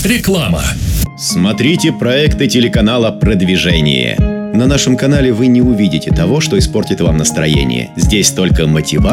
Реклама. Смотрите проекты телеканала «Продвижение». На нашем канале вы не увидите того, что испортит вам настроение. Здесь только мотивация